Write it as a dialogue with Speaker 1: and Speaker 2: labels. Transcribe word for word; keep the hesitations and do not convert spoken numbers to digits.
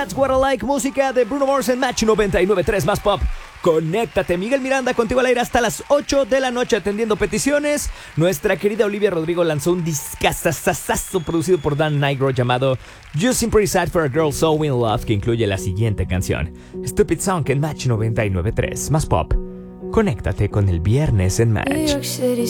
Speaker 1: That's What I Like, música de Bruno Mars en Match noventa y nueve punto tres más pop. Conéctate, Miguel Miranda contigo al aire hasta las ocho de la noche atendiendo peticiones. Nuestra querida Olivia Rodrigo lanzó un discazazazazo producido por Dan Nigro llamado You Seem Pretty Sad for a Girl So In Love, que incluye la siguiente canción, Stupid Song en Match noventa y nueve punto tres más pop. Conéctate con el viernes en Match.